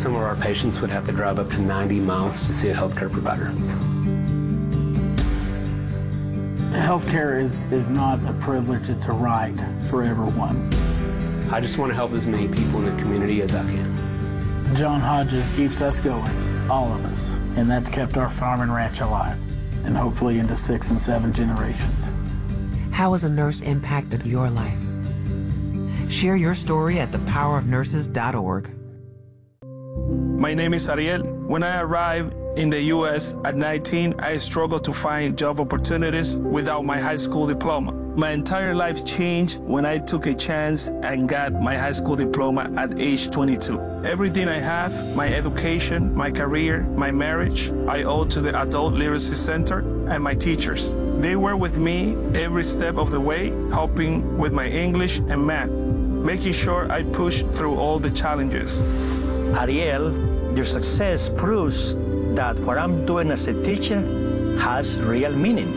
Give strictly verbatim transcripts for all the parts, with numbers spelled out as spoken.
Some of our patients would have to drive up to ninety miles to see a healthcare provider. Healthcare is, is not a privilege, it's a right for everyone. I just want to help as many people in the community as I can. John Hodges keeps us going, all of us, and that's kept our farm and ranch alive, and hopefully into six and seven generations. How has a nurse impacted your life? Share your story at the power of nurses dot org. My name is Ariel. When I arrived in the U S at nineteen, I struggled to find job opportunities without my high school diploma. My entire life changed when I took a chance and got my high school diploma at age twenty-two. Everything I have, my education, my career, my marriage, I owe to the Adult Literacy Center and my teachers. They were with me every step of the way, helping with my English and math, making sure I pushed through all the challenges. Ariel, your success proves that what I'm doing as a teacher has real meaning.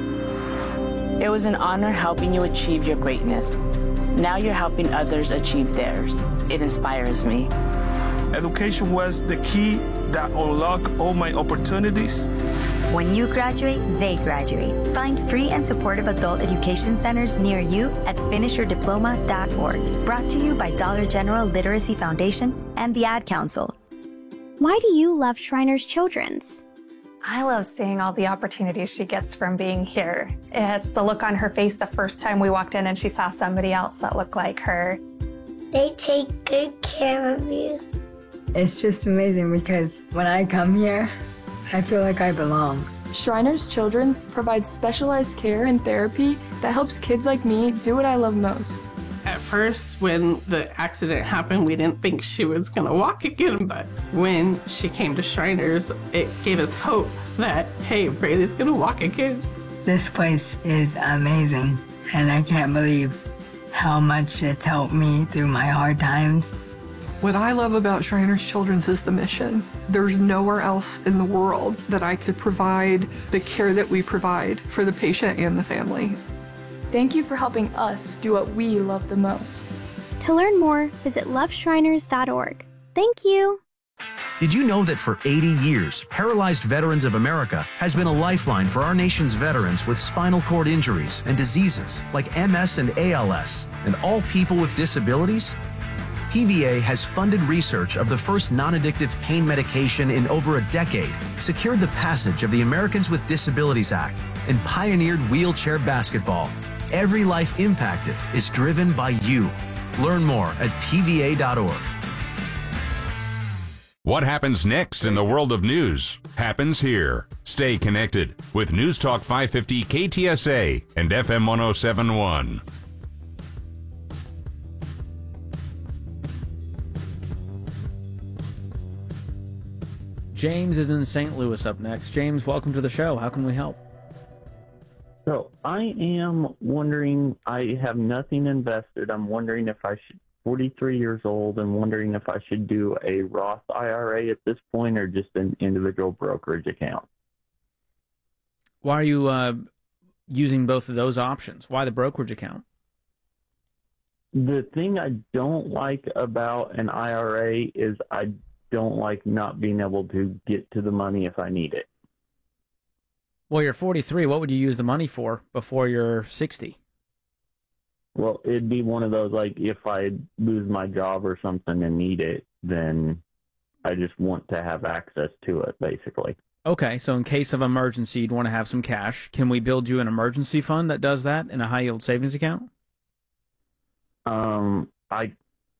It was an honor helping you achieve your greatness. Now you're helping others achieve theirs. It inspires me. Education was the key that unlocked all my opportunities. When you graduate, they graduate. Find free and supportive adult education centers near you at finish your diploma dot org. Brought to you by Dollar General Literacy Foundation and the Ad Council. Why do you love Shriners Children's? I love seeing all the opportunities she gets from being here. It's the look on her face the first time we walked in and she saw somebody else that looked like her. They take good care of you. It's just amazing because when I come here, I feel like I belong. Shriners Children's provides specialized care and therapy that helps kids like me do what I love most. At first, when the accident happened, we didn't think she was going to walk again, but when she came to Shriners, it gave us hope that, hey, Braylee's going to walk again. This place is amazing, and I can't believe how much it's helped me through my hard times. What I love about Shriners Children's is the mission. There's nowhere else in the world that I could provide the care that we provide for the patient and the family. Thank you for helping us do what we love the most. To learn more, visit love shriners dot org. Thank you. Did you know that for eighty years, Paralyzed Veterans of America has been a lifeline for our nation's veterans with spinal cord injuries and diseases like M S and A L S, and all people with disabilities? P V A has funded research of the first non-addictive pain medication in over a decade, secured the passage of the Americans with Disabilities Act, and pioneered wheelchair basketball. Every life impacted is driven by you. Learn more at P V A dot org. What happens next in the world of news happens here. Stay connected with News Talk five fifty K T S A and F M one oh seven point one. James is in Saint Louis up next. James, welcome to the show. How can we help? So I am wondering, I have nothing invested. I'm wondering if I should, forty-three years old, and wondering if I should do a Roth I R A at this point or just an individual brokerage account. Why are you uh, using both of those options? Why the brokerage account? The thing I don't like about an I R A is I don't like not being able to get to the money if I need it. Well, you're forty-three. What would you use the money for before you're sixty? Well, it'd be one of those, like, if I lose my job or something and need it, then I just want to have access to it, basically. Okay, so in case of emergency, you'd want to have some cash. Can we build you an emergency fund that does that in a high-yield savings account? Um, I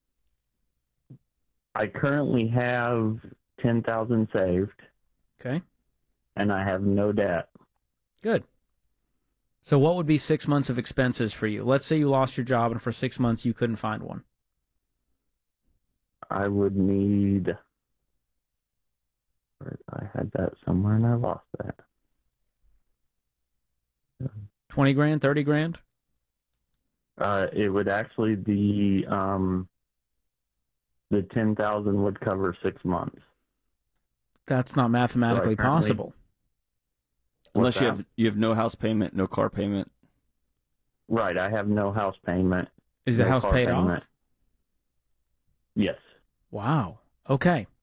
I currently have ten thousand dollars saved. Okay. And I have no debt. Good. So what would be six months of expenses for you? Let's say you lost your job and for six months you couldn't find one. I would need... I had that somewhere and I lost that. twenty grand, thirty grand? Uh, it would actually be, um, the ten thousand would cover six months. That's not mathematically so currently, possible. Unless you have you have no house payment, no car payment. Right, I have no house payment. Is the no house paid payment. off? Yes. Wow. Okay.